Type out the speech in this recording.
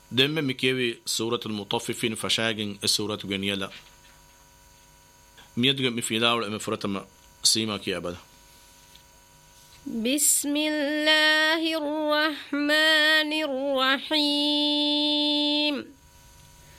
دم مكيوي سورة المطففين فشاجن السورة جنيلا ميدغم مفيداول مفرتما سيما كي أبدا. بسم الله الرحمن الرحيم